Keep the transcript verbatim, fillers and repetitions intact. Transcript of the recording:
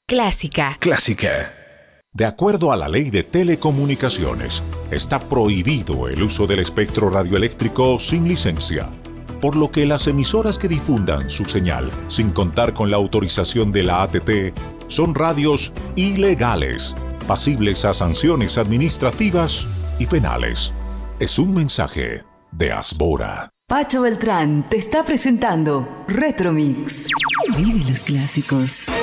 Clásica. Clásica. De acuerdo a la Ley de Telecomunicaciones, está prohibido el uso del espectro radioeléctrico sin licencia, por lo que las emisoras que difundan su señal sin contar con la autorización de la A T T son radios ilegales, pasibles a sanciones administrativas y penales. Es un mensaje de Asbora. Pacho Beltrán te está presentando Retromix. Vive los clásicos.